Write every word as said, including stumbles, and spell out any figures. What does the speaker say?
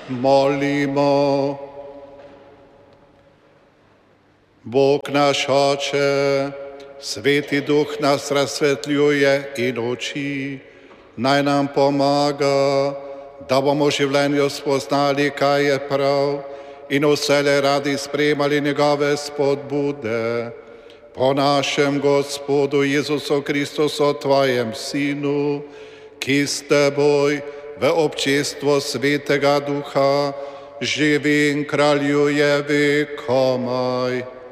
Molimo. Bog naš Oče, Sveti Duh nas razsvetljuje in uči, naj nam pomaga, da bomo v življenju spoznali, kaj je prav in vselej radi sprejemali njegove spodbude. Po našem Gospodu Jezusu Kristusu, Tvojem Sinu, ki s Teboj v občestvu Svetega Duha živi in kraljuje vekomaj.